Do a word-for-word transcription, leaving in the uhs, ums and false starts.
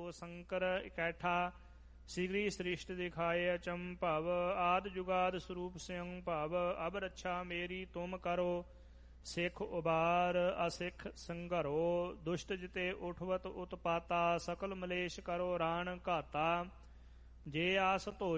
शिव शंकर इकैठा शीघ्री सृष्टि दिखाए अचंभव आद जुगाद स्वरूप स्वयं भव अब रक्षा मेरी तुम करो सिख उबार असिख संघरो दुष्ट जिते उठवत उत्पाता सकल मलेश करो राण घाता जे आस धो